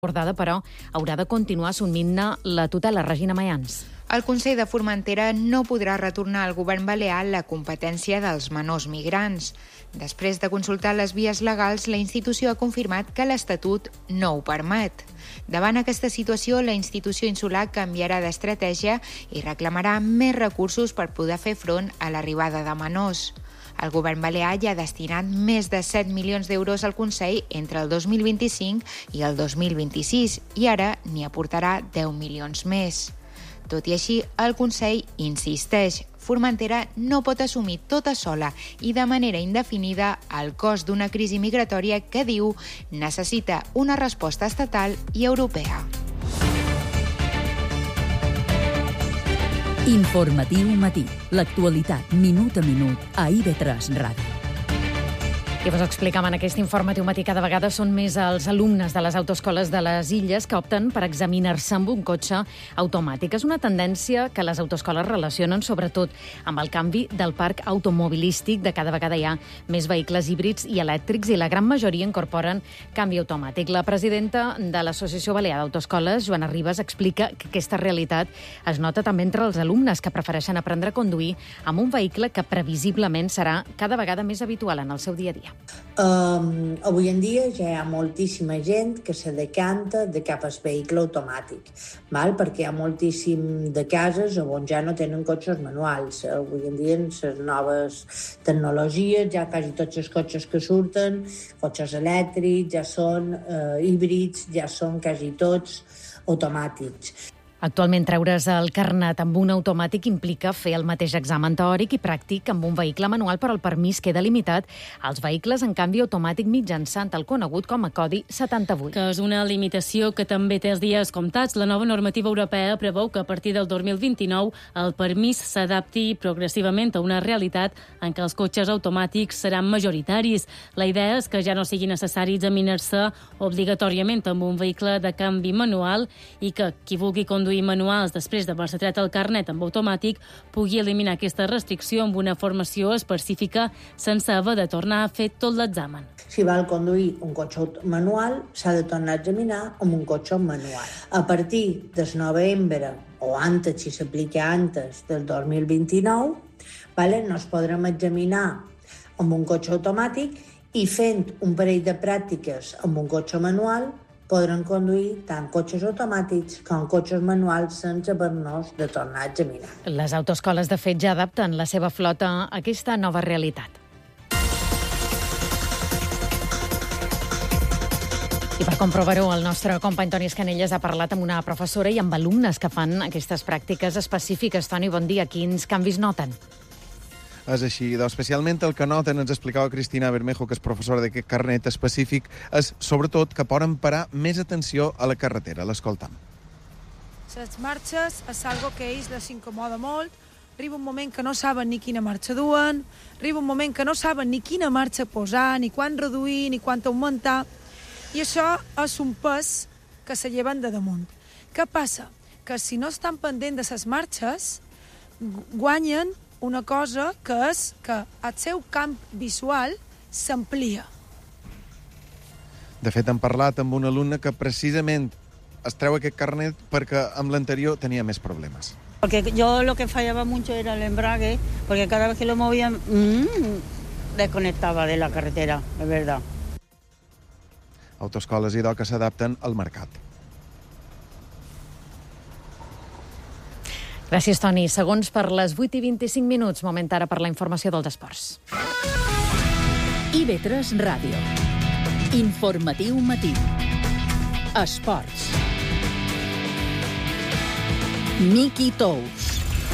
Acordada, però, haurà de continuar assumint-ne la tutela. Regina Mayans. El Consell de Formentera no podrà retornar al govern balear la competència dels menors migrants. Després de consultar les vies legals, la institució ha confirmat que l'Estatut no ho permet. Davant aquesta situació, la institució insular canviarà d'estratègia i reclamarà més recursos per poder fer front a l'arribada de menors. El govern balear ja ha destinat més de 7 milions d'euros al Consell entre el 2025 i el 2026 i ara n'hi aportarà 10 milions més. Tot i així, el Consell insisteix. Formentera no pot assumir tota sola i de manera indefinida el cost d'una crisi migratòria que, diu, necessita una resposta estatal i europea. Informatiu matí. L'actualitat minut a minut a IB3 Ràdio. I us ho explicam en aquest informatiu matí, cada vegada són més els alumnes de les autoescoles de les Illes que opten per examinar-se amb un cotxe automàtic. És una tendència que les autoescoles relacionen sobretot amb el canvi del parc automobilístic. De cada vegada hi ha més vehicles híbrids i elèctrics i la gran majoria incorporen canvi automàtic. La presidenta de l'Associació Balear d'Autoescoles, Joana Ribas, explica que aquesta realitat es nota també entre els alumnes que prefereixen aprendre a conduir amb un vehicle que previsiblement serà cada vegada més habitual en el seu dia a dia. Avui en dia ja hi ha moltíssima gent que se decanta de cap al vehicle automàtic, perquè hi ha moltíssim de cases on ja no tenen cotxes manuals. Avui en dia, en les noves tecnologies, ja quasi tots els cotxes que surten, cotxes elèctrics, ja són híbrids, ja són quasi tots automàtics. Actualment, treure's el carnet amb un automàtic implica fer el mateix examen teòric i pràctic amb un vehicle manual, però el permís queda limitat als vehicles en canvi automàtic mitjançant el conegut com a Codi 78. Que és una limitació que també té els dies comptats. La nova normativa europea preveu que a partir del 2029 el permís s'adapti progressivament a una realitat en què els cotxes automàtics seran majoritaris. La idea és que ja no sigui necessari examinar-se obligatòriament amb un vehicle de canvi manual i que qui vulgui conduir manuals després d'haver-se tret el carnet amb automàtic pugui eliminar aquesta restricció amb una formació específica sense haver de tornar a fer tot l'examen. Si vol conduir un cotxe manual, s'ha de tornar a examinar amb un cotxe manual. A partir del novembre, o antes, si s'aplica antes del 2029, no es podrem examinar amb un cotxe automàtic i fent un parell de pràctiques amb un cotxe manual podran conduir tant cotxes automàtics com cotxes manuals sense haver-nos de tornar a examinar. Les autoescoles, de fet, ja adapten la seva flota a aquesta nova realitat. I per comprovar-ho, el nostre company Toni Escanelles ha parlat amb una professora i amb alumnes que fan aquestes pràctiques específiques. Toni, bon dia. Quins canvis noten? És així, especialment el que noten, ens explicava Cristina Bermejo, que és professora d'aquest carnet específic, és sobretot que poden parar més atenció a la carretera. L'escoltam. Les marxes és algo que a ells les incomoda molt. Arriba un moment que no saben ni quina marxa duen, arriba un moment que no saben ni quina marxa posar, ni quan reduir, ni quan augmentar. I això és un pes que se lleven de damunt. Què passa? Que si no estan pendents de les marxes, guanyen una cosa que és que el seu camp visual s'amplia. De fet, hem parlat amb un alumne que precisament es treu aquest carnet perquè amb l'anterior tenia més problemes. Porque yo lo que fallaba mucho era el embrague, porque cada vez que lo movía desconectava de la carretera, es verdad. Autoescoles, idò, que s'adapten al mercat. Gràcies, Toni. Segons per les 8:25, moment ara per la informació dels esports. IB3 Ràdio. Informatiu matí. Esports. Miqui Tous.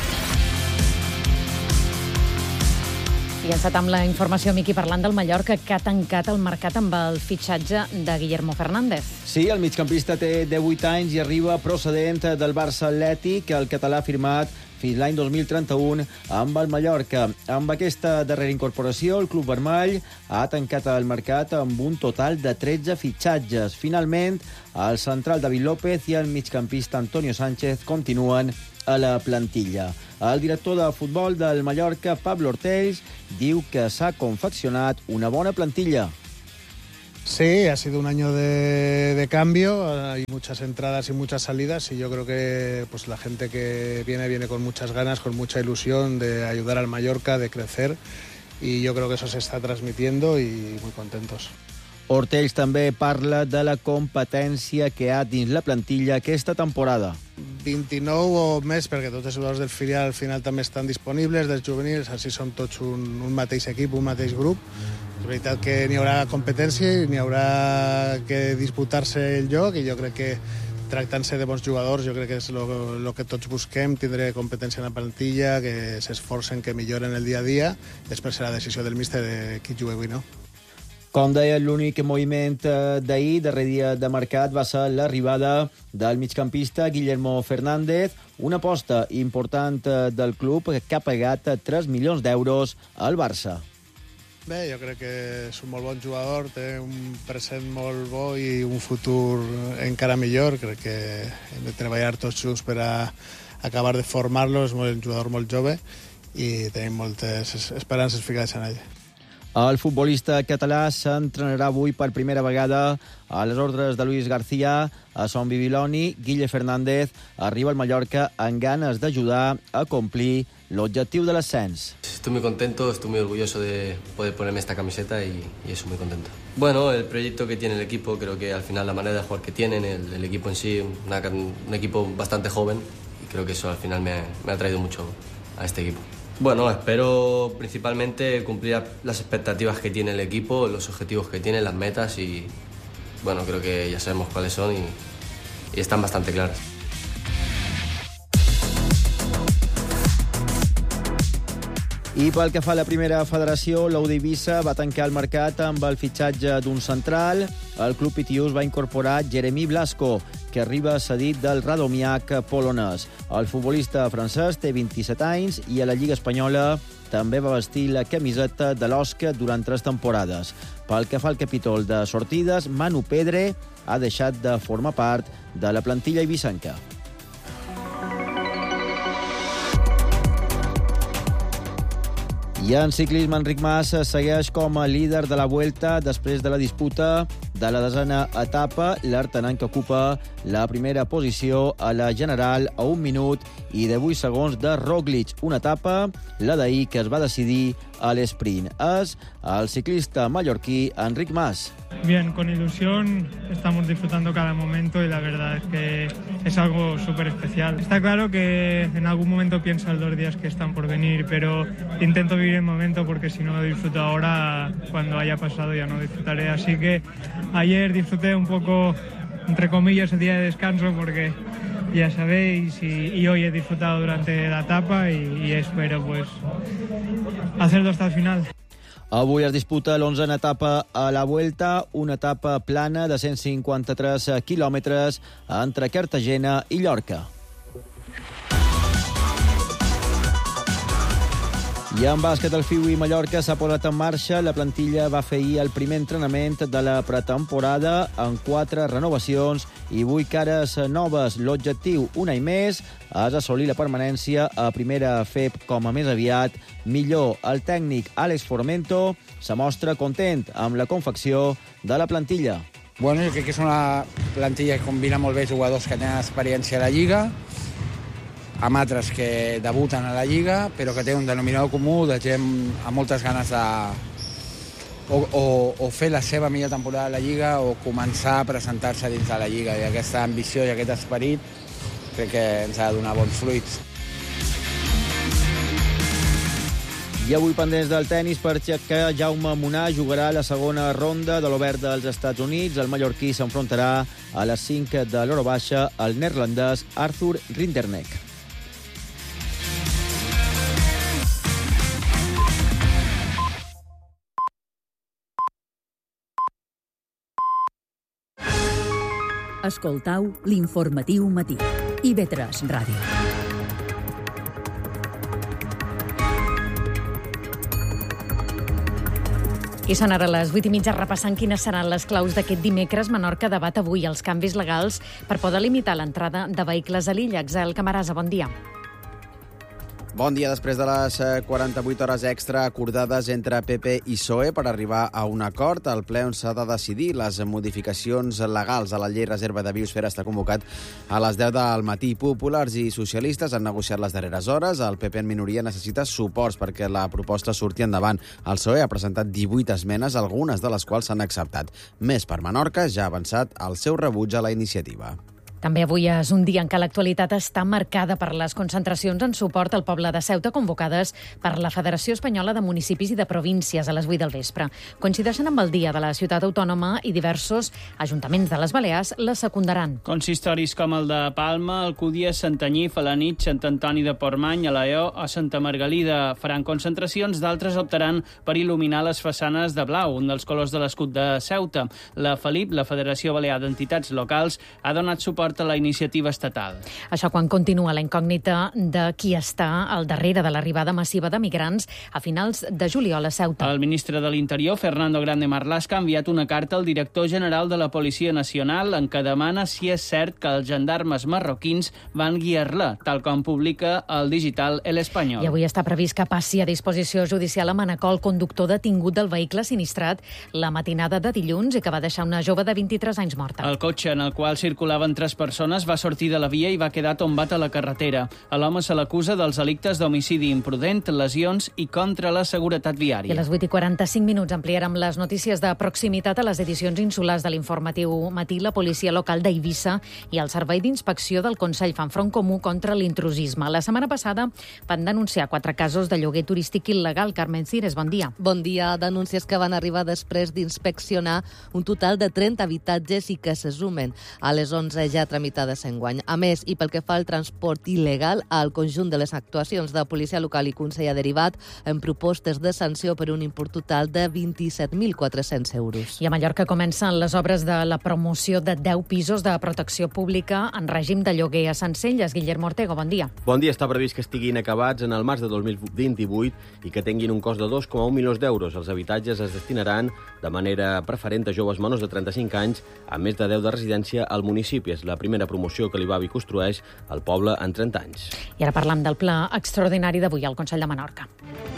I encetam la informació, Miqui, parlant del Mallorca, que ha tancat el mercat amb el fitxatge de Guillermo Fernández. Sí, el migcampista té 18 anys i arriba procedent del Barça Atlètic. El català ha firmat fins l'any 2031 amb el Mallorca. Amb aquesta darrera incorporació, el club vermell ha tancat el mercat amb un total de 13 fitxatges. Finalment, el central David López i el migcampista Antonio Sánchez continuen a la plantilla. El director de futbol del Mallorca, Pablo Ortells, diu que s'ha confeccionat una bona plantilla. Sí, ha sido un año de cambio, hay muchas entradas y muchas salidas y yo creo que pues, la gente que viene con muchas ganas, con mucha ilusión de ayudar al Mallorca, de crecer y yo creo que eso se está transmitiendo y muy contentos. Ortells també parla de la competència que hi ha dins la plantilla aquesta temporada. 29 o més, perquè tots els jugadors del filial al final també estan disponibles, dels juvenils, així som tots un mateix equip, un mateix grup. És veritat que n'hi haurà competència i n'hi haurà que disputar-se el lloc i jo crec que tractant-se de bons jugadors, jo crec que és el que tots busquem, tindre competència en la plantilla, que s'esforcen, que milloren el dia a dia, després serà decisió del míster de qui juga avui, no? Com deia, l'únic moviment d'ahir, darrer dia de mercat, va ser l'arribada del migcampista Guillermo Fernández, una aposta important del club que ha pagat 3 milions d'euros al Barça. Bé, jo crec que és un molt bon jugador, té un present molt bo i un futur encara millor. Crec que hem de treballar tots junts per a acabar de formar-lo. És un jugador molt jove i tenim moltes esperances ficades en ell. El futbolista català s'entrenarà avui per primera vegada a les ordres de Luis García a Son Bibiloni. Guille Fernández arriba al Mallorca amb ganes d'ajudar a complir l'objectiu de l'ascens. Estoy muy contento, estoy muy orgulloso de poder ponerme esta camiseta y eso, muy contento. Bueno, el proyecto que tiene el equipo, creo que al final la manera de jugar que tienen, el equipo en sí, un equipo bastante joven y creo que eso al final me ha traído mucho a este equipo. Bueno, espero principalmente cumplir las expectativas que tiene el equipo, los objetivos que tiene, las metas y bueno, creo que ya sabemos cuáles son y están bastante claras. I pel que fa a la primera federació, l'Eivissa va tancar el mercat amb el fitxatge d'un central. El club Pitius va incorporar Jeremy Blasco, que arriba cedit del Radomiak polonès. El futbolista francès té 27 anys i a la Lliga Espanyola també va vestir la camiseta de l'Osca durant 3 temporades. Pel que fa al capítol de sortides, Manu Pedre ha deixat de formar part de la plantilla eivissenca. I en ciclisme, Enric Mas segueix com a líder de la Vuelta després de la disputa de la 10a etapa. L'artenant que ocupa la primera posició a la general a 1 minut i de 8 segons de Roglic. Una etapa, la d'ahir, que es va decidir a l'esprint. És el ciclista mallorquí Enric Mas. Bien, con ilusión, estamos disfrutando cada momento y la verdad es que es algo súper especial. Está claro que en algún momento pienso en los días que están por venir, pero intento vivir el momento porque si no lo disfruto ahora, cuando haya pasado ya no disfrutaré. Así que ayer disfruté un poco, entre comillas, el día de descanso porque ya sabéis y hoy he disfrutado durante la etapa y espero pues hacerlo hasta el final. Avui es disputa l'11a etapa a la Vuelta, una etapa plana de 153 quilòmetres entre Cartagena i Llorca. I en bàsquet, el Fiui Mallorca s'ha posat en marxa. La plantilla va fer ahir el primer entrenament de la pretemporada amb 4 renovacions i 8 cares noves. L'objectiu, un any més, és assolir la permanència a primera FEP com a més aviat millor. El tècnic Àlex Formento se mostra content amb la confecció de la plantilla. Bueno, jo crec que és una plantilla que combina molt bé jugadors que tenen experiència a la Lliga, amb altres que debuten a la Lliga, però que té un denominador comú de gent amb moltes ganes de o fer la seva millor temporada a la Lliga o començar a presentar-se dins de la Lliga. I aquesta ambició i aquest esperit crec que ens ha de donar bons fruits. I avui pendents del tennis perquè Jaume Munar jugarà la segona ronda de l'Obert dels Estats Units. El mallorquí s'enfrontarà a les 5 de l'hora baixa al neerlandès Arthur Rinderknecht. Escoltau l'informatiu matí. IB3 Ràdio. I són ara les 8:30 repassant quines seran les claus d'aquest dimecres. Menorca debat avui els canvis legals per poder limitar l'entrada de vehicles a l'illa. Axel Camarasa, bon dia. Bon dia. Després de les 48 hores extra acordades entre PP i PSOE per arribar a un acord, el ple on s'ha de decidir les modificacions legals a la llei reserva de biosfera està convocat a les 10 del matí. Populars i socialistes han negociat les darreres hores. El PP en minoria necessita suports perquè la proposta surti endavant. El PSOE ha presentat 18 esmenes, algunes de les quals s'han acceptat. Més per Menorca, ja ha avançat el seu rebuig a la iniciativa. També avui és un dia en què l'actualitat està marcada per les concentracions en suport al poble de Ceuta convocades per la Federació Espanyola de Municipis i de Províncies a les 8 del vespre. Coincideixen amb el dia de la ciutat autònoma i diversos ajuntaments de les Balears la secundaran. Consistoris com el de Palma, Alcúdia, Santanyí, Felanitx, Sant Antoni de Portmany, Alaior o Santa Margalida faran concentracions, d'altres optaran per il·luminar les façanes de blau, un dels colors de l'escut de Ceuta. La FELIP, la Federació Balear d'Entitats Locals, ha donat suport a la iniciativa estatal. Això quan continua la incògnita de qui està al darrere de l'arribada massiva de migrants a finals de juliol a Ceuta. El ministre de l'Interior, Fernando Grande Marlaska, ha enviat una carta al director general de la Policia Nacional en què demana si és cert que els gendarmes marroquins van guiar-la, tal com publica el digital El Espanyol. I avui està previst que passi a disposició judicial a Manacor el conductor detingut del vehicle sinistrat la matinada de dilluns i que va deixar una jove de 23 anys morta. El cotxe en el qual circulaven 3 persones va sortir de la via i va quedar tombat a la carretera. A l'home se l'acusa dels delictes d'homicidi imprudent, lesions i contra la seguretat viària. I a les 8:45 ampliarem les notícies de proximitat a les edicions insulars de l'informatiu matí. La policia local d'Eivissa i el Servei d'Inspecció del Consell fan front comú contra l'intrusisme. La setmana passada van denunciar 4 casos de lloguer turístic il·legal. Carmen Cires, bon dia. Bon dia. Denúncies que van arribar després d'inspeccionar un total de 30 habitatges i que se sumen a les 11 ja tramitades enguany. A més, i pel que fa al transport il·legal, al conjunt de les actuacions de policia local i Consell ha derivat en propostes de sanció per un import total de 27.400 euros. I a Mallorca comencen les obres de la promoció de 10 pisos de protecció pública en règim de lloguer a Sencelles. Guillermo Ortego, bon dia. Bon dia. Està previst que estiguin acabats en el març de 2028 i que tinguin un cost de 2,1 milions d'euros. Els habitatges es destinaran de manera preferent a joves menors de 35 anys, a més de 10 de residència al municipi. És la primera promoció que l'Ibavi construeix al poble en 30 anys. I ara parlam del pla extraordinari d'avui al Consell de Menorca.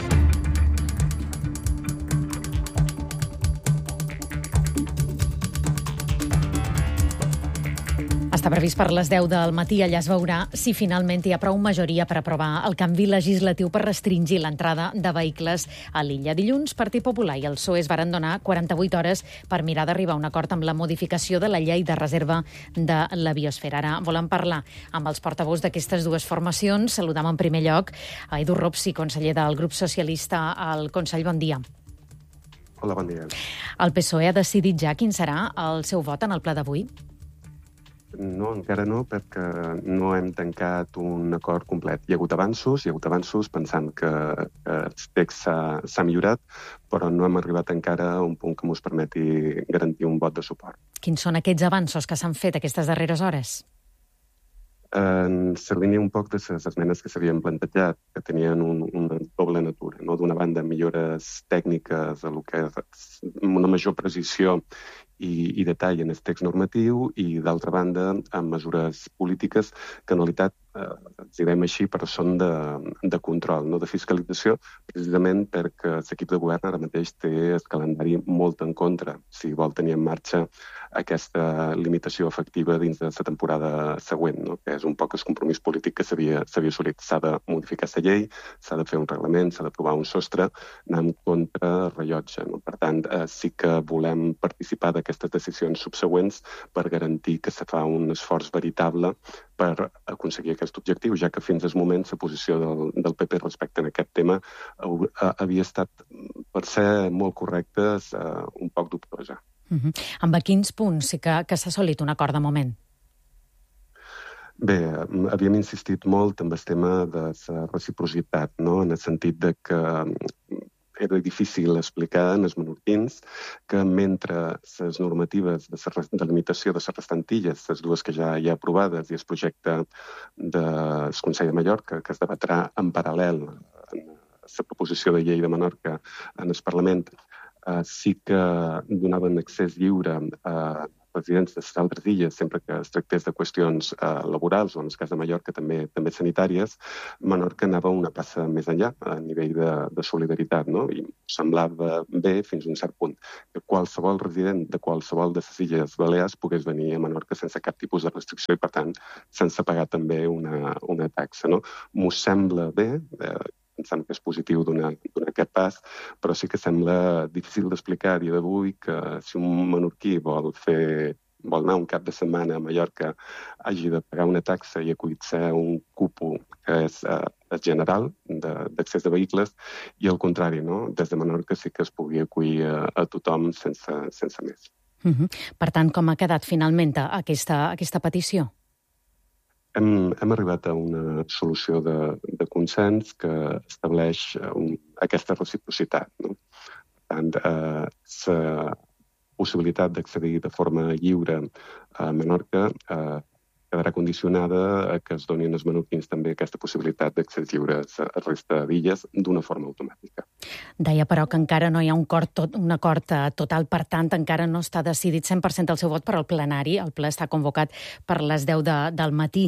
Està previst per les 10 del matí. Allà es veurà si finalment hi ha prou majoria per aprovar el canvi legislatiu per restringir l'entrada de vehicles a l'illa. Dilluns, Partit Popular i el PSOE es varen donar 48 hores per mirar d'arribar a un acord amb la modificació de la llei de reserva de la biosfera. Ara volem parlar amb els portaveus d'aquestes dues formacions. Saludam en primer lloc a Edu Ropsi, conseller del grup socialista al Consell. Bon dia. Hola, bon dia. El PSOE ha decidit ja quin serà el seu vot en el ple d'avui? No, encara no, perquè no hem tancat un acord complet. Hi ha hagut avanços pensant que el text s'ha millorat, però no hem arribat encara a un punt que ens permeti garantir un vot de suport. Quins són aquests avanços que s'han fet aquestes darreres hores? S'alinea un poc de les esmenes que s'havien plantejat, que tenien una doble natura. No? D'una banda, millores tècniques, a lo que és una major precisió i detall en el text normatiu, i d'altra banda, amb mesures polítiques que en realitat els direm així, però són de control, no de fiscalització, precisament perquè l'equip de govern ara mateix té el calendari molt en contra si vol tenir en marxa aquesta limitació efectiva dins de la temporada següent, no? Que és un poc el compromís polític que s'havia assolit. S'ha de modificar la llei, s'ha de fer un reglament, s'ha d'aprovar un sostre, anar en contra el rellotge. No? Per tant, sí que volem participar d'aquestes decisions subsegüents per garantir que se fa un esforç veritable per aconseguir aquest objectiu, ja que fins al moment la posició del PP respecte a aquest tema havia estat, per ser molt correcta, un poc dubtosa. Amb quins punts sí que s'ha assolit un acord de moment? Bé, havíem insistit molt en el tema de la reciprocitat, no? En el sentit de que era difícil explicar als menorquins que mentre les normatives de limitació de les restantilles, les dues que ja hi ha aprovades, i el projecte del Consell de Mallorca, que es debatrà en paral·lel en la proposició de llei de Menorca en el Parlament, sí que donaven accés lliure a residents de les altres illes, sempre que es tractés de qüestions laborals, o en el cas de Mallorca també sanitàries, Menorca anava una passa més enllà a nivell de solidaritat, no? I semblava bé fins a un cert punt que qualsevol resident de qualsevol de les Illes Balears pogués venir a Menorca sense cap tipus de restricció i, per tant, sense pagar també una taxa, no? M'ho sembla bé, pensant que és positiu donar aquest pas, però sí que sembla difícil d'explicar a dia d'avui que si un menorquí vol anar un cap de setmana a Mallorca hagi de pagar una taxa i acollir-se a un cupo que és general d'accés de vehicles i al contrari, no? Des de Menorca sí que es pugui acollir a tothom sense més. Per tant, com ha quedat finalment aquesta petició? Hem arribat a una solució de consens que estableix aquesta reciprocitat, no? Per tant, la possibilitat d'accedir de forma lliure a Menorca quedarà condicionada a que es donin als menorquins també aquesta possibilitat d'accés lliure a la resta d'illes d'una forma automàtica. Deia, però, que encara no hi ha un acord total, per tant, encara no està decidit 100% el seu vot per al plenari. El ple està convocat per les 10 del matí.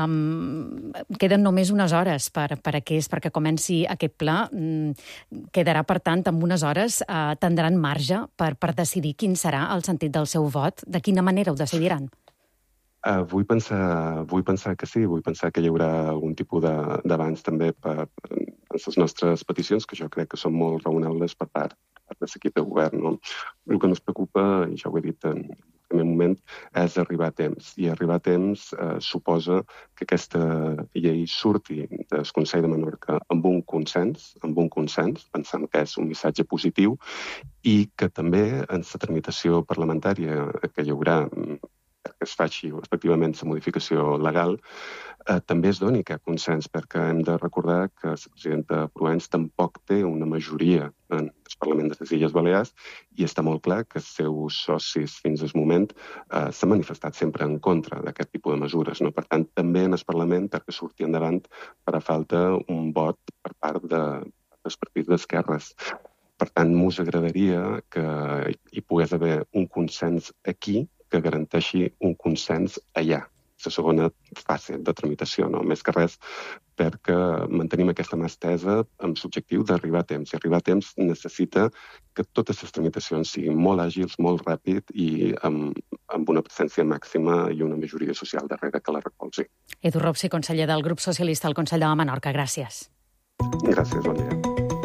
Queden només unes hores perquè comenci aquest ple. Quedarà, per tant, amb unes hores tindran marge per decidir quin serà el sentit del seu vot. De quina manera ho decidiran? Vull pensar que sí, vull pensar que hi haurà algun tipus d'avanç també per les nostres peticions, que jo crec que són molt raonables per part de l'equip de govern, no? El que ens preocupa, i ja ho he dit en el primer moment, és arribar a temps. I arribar a temps suposa que aquesta llei surti del Consell de Menorca amb un consens, pensant que és un missatge positiu, i que també en la tramitació parlamentària que hi haurà que es faci respectivament la modificació legal, també es doni aquest consens, perquè hem de recordar que la presidenta Proens tampoc té una majoria en el Parlament de les Illes Balears i està molt clar que els seus socis fins al moment s'han manifestat sempre en contra d'aquest tipus de mesures, no? Per tant, també en el Parlament, perquè surti endavant, farà falta un vot per part dels partits d'esquerres. Per tant, m'us agradaria que hi pogués haver un consens aquí que garanteixi un consens allà, la segona fase de tramitació, no? Més que res perquè mantenim aquesta mà estesa amb l'objectiu d'arribar a temps. I arribar a temps necessita que totes les tramitacions siguin molt àgils, molt ràpid i amb una presència màxima i una majoria social darrere que la recolzi. Edu Ropsi, conseller del grup socialista al Consell de Menorca. Gràcies. Gràcies, bon dia.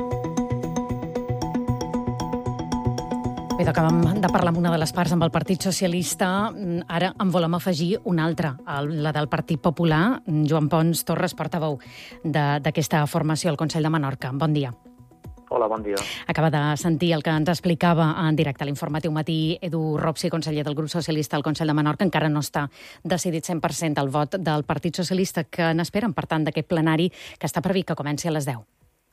Bé, acabem de parlar amb una de les parts, amb el Partit Socialista. Ara en volem afegir una altra, la del Partit Popular. Joan Pons Torres, portaveu d'aquesta formació al Consell de Menorca. Bon dia. Hola, bon dia. Acaba de sentir el que ens explicava en directe a l'Informatiu Matí Edu Ropsi, conseller del grup socialista al Consell de Menorca. Encara no està decidit 100% el vot del Partit Socialista. Que n'esperen, per tant, d'aquest plenari que està previst que comenci a les 10?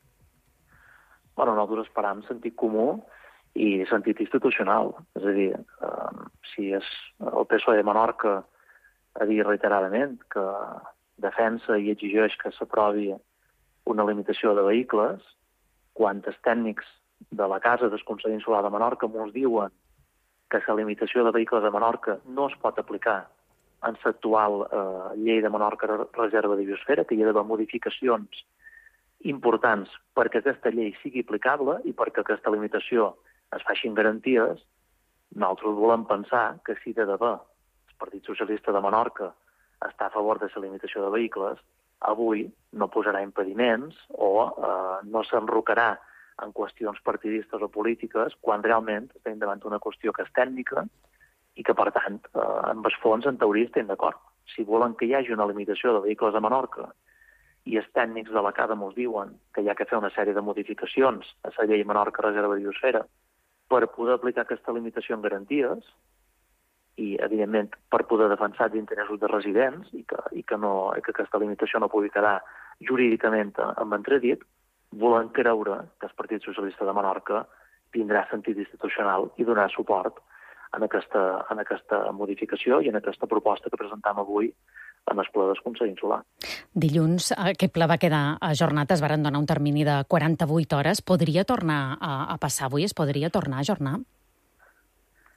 Bueno, nosaltres esperam sentit comú i sentit institucional. És a dir, si és el PSOE de Menorca ha dit reiteradament que defensa i exigeix que s'aprovi una limitació de vehicles, quan els tècnics de la Casa del Consell Insular de Menorca ens diuen que la limitació de vehicles a Menorca no es pot aplicar en l'actual llei de Menorca Reserva de Biosfera, que hi ha d'haver modificacions importants perquè aquesta llei sigui aplicable i perquè aquesta limitació es facin garanties, nosaltres volem pensar que si de debò el Partit Socialista de Menorca està a favor de la limitació de vehicles, avui no posarà impediments o no s'enrocarà en qüestions partidistes o polítiques quan realment estem davant d'una qüestió que és tècnica i que, per tant, amb els fons, en teoria, estem d'acord. Si volen que hi hagi una limitació de vehicles a Menorca i els tècnics de la CADA ens diuen que hi ha que fer una sèrie de modificacions a la llei Menorca Reserva de Biosfera per poder aplicar aquesta limitació en garanties i, evidentment, per poder defensar els interessos de residents i que aquesta limitació no pugui quedar jurídicament en entredit, volen creure que el Partit Socialista de Menorca tindrà sentit institucional i donarà suport en aquesta modificació i en aquesta proposta que presentam avui en el ple del Consell Insular. Dilluns aquest ple va quedar ajornat, es varen donar un termini de 48 hores. Podria tornar a passar avui? Es podria tornar a ajornar?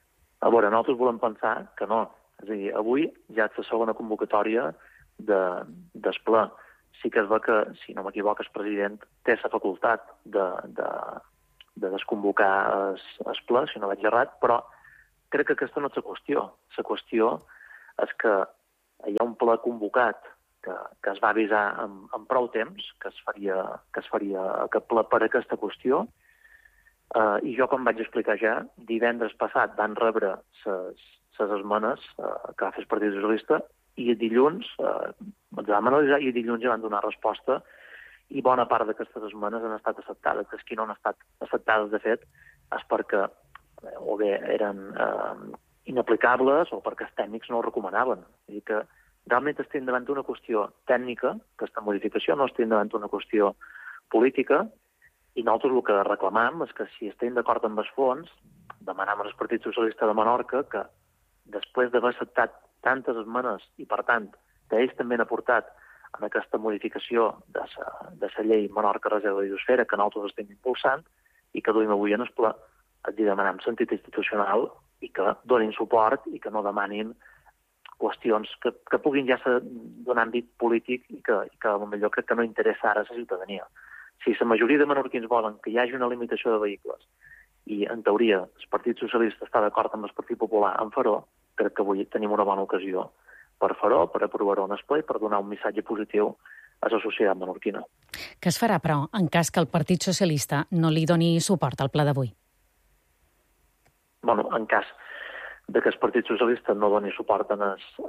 A veure, nosaltres volem pensar que no. És a dir, avui ja és la segona convocatòria d'Esplà. Sí que es veu que, si no m'equivoco, el president té la facultat de desconvocar Esplà, si no vaig errat, però crec que aquesta no és la qüestió. La qüestió és que hi ha un ple convocat que es va avisar en prou temps, que es faria aquest ple per aquesta qüestió, i jo, com vaig explicar ja, divendres passat van rebre les esmenes que va fer el Partit Socialista i dilluns ens vam analitzar i dilluns ja van donar resposta i bona part d'aquestes esmenes han estat acceptades. Que qui no han estat acceptades, de fet, és perquè o bé eren inaplicables o perquè els tècnics no ho recomanaven. És a dir, que realment estem davant d'una qüestió tècnica, aquesta modificació, no estem davant d'una qüestió política, i nosaltres el que reclamam és que si estem d'acord amb els fons, demanam al Partit Socialista de Menorca que després d'haver acceptat tantes esmenes i, per tant, que ells també han aportat en aquesta modificació de la llei Menorca Reserva de Biosfera que nosaltres estem impulsant i que duim avui en el ple, els demanem sentit institucional i que donin suport i que no demanin qüestions que puguin ja ser d'un àmbit polític i que potser crec que no interessa ara a la ciutadania. Si la majoria de menorquins volen que hi hagi una limitació de vehicles i, en teoria, el Partit Socialista està d'acord amb el Partit Popular en fer-ho, crec que avui tenim una bona ocasió per fer-ho, per aprovar-ho en el ple i per donar un missatge positiu a la societat menorquina. Què es farà, però, en cas que el Partit Socialista no li doni suport al ple d'avui? Bueno, en cas de que el Partit Socialista no doni suport en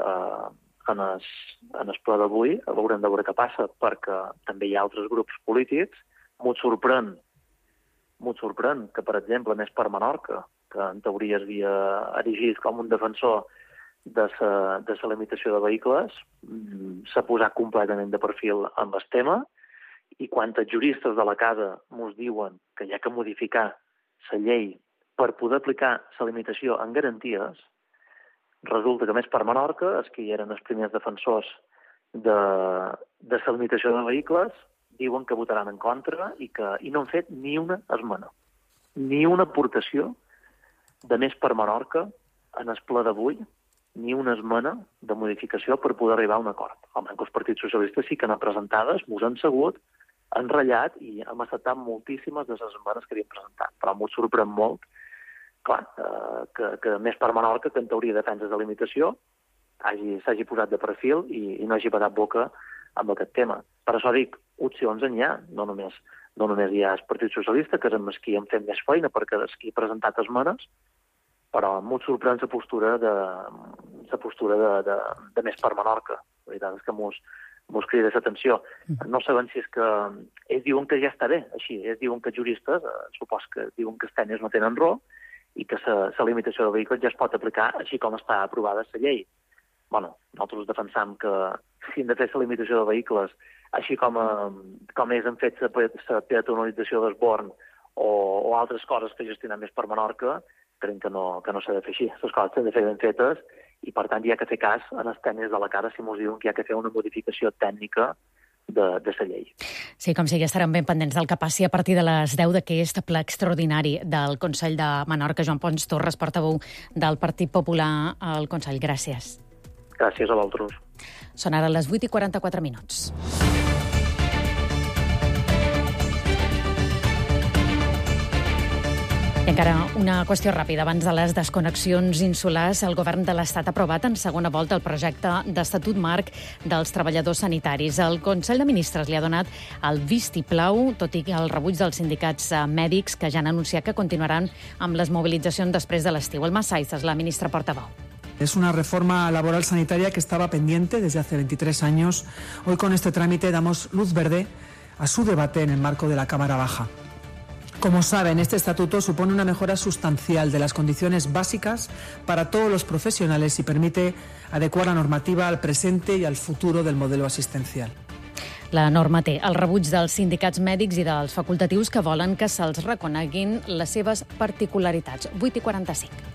el ple d'avui, haurem de veure què passa, perquè també hi ha altres grups polítics. M'ho sorprèn que, per exemple, Més per Menorca, que en teoria es havia erigit com un defensor de la limitació de vehicles, s'ha posat completament de perfil amb el tema, i quan els juristes de la casa ens diuen que hi ha que modificar la llei per poder aplicar la limitació en garanties, resulta que Més per Menorca, els que hi eren els primers defensors de la limitació de vehicles, diuen que votaran en contra i no han fet ni una esmena, ni una aportació de Més per Menorca en el ple d'avui, ni una esmena de modificació per poder arribar a un acord. Almenys els partits socialistes sí que han presentades, mos han segut, han ratllat i hem acceptat moltíssimes de les esmenes que havien presentat, però m'ho sorprèn molt clar, que Més per Menorca, que en teoria defensa de limitació, s'hagi posat de perfil i no hagi patat boca amb aquest tema. Per això dic, opcions en hi ha, no només hi ha el Partit Socialista, que és amb els qui hem fet més feina perquè és qui ha presentat esmenes, però m'ho sorprèn la postura de Més per Menorca. La veritat és que mos crida l'atenció. No saben si és que ells diuen que ja està bé, així. Ells diuen que juristes, supos que diuen que els tècnics no tenen raó, i que la limitació de vehicles ja es pot aplicar així com està aprovada la llei. Bueno, nosaltres defensam que si hem de fer la limitació de vehicles així com ells han fet la peatonalització d'Esborn o altres coses que gestionen Més per Menorca, creiem que no s'ha de fer així. Les coses s'han de fer ben fetes i, per tant, hi ha que fer cas en els tècnics de la cara si ens diuen que hi ha que fer una modificació tècnica de la llei. Sí, com sigui, estarem ben pendents del que passi a partir de les 10 d'aquest ple extraordinari del Consell de Menorca. Joan Pons Torres, portaveu del Partit Popular al Consell. Gràcies. Gràcies a vosaltres. Són ara les 8:44. I encara una qüestió ràpida. Abans de les desconnexions insulars, el govern de l'Estat ha aprovat en segona volta el projecte d'Estatut Marc dels treballadors sanitaris. El Consell de Ministres li ha donat el vistiplau, tot i el rebuig dels sindicats mèdics que ja han anunciat que continuaran amb les mobilitzacions després de l'estiu. Elma Saizas, la ministra portaveu. Es una reforma laboral sanitaria que estaba pendiente desde hace 23 años. Hoy con este trámite damos luz verde a su debate en el marco de la Cámara Baja. Como saben, este estatuto supone una mejora sustancial de las condiciones básicas para todos los profesionales y permite adecuar la normativa al presente y al futuro del modelo asistencial. La norma té el rebuig dels sindicats mèdics i dels facultatius que volen que se'ls reconeguin les seves particularitats. 8:45.